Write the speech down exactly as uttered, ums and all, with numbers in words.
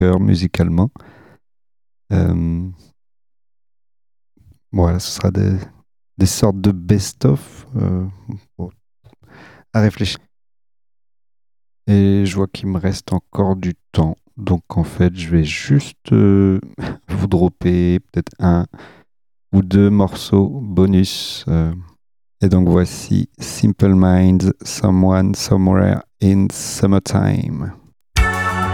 cœur musicalement. Euh, voilà, ce sera des, des sortes de best-of euh, bon, à réfléchir. Et je vois qu'il me reste encore du temps. Donc en fait, je vais juste euh, vous dropper peut-être un ou deux morceaux bonus. euh. Et donc voici Simple Minds, Someone Somewhere in Summertime.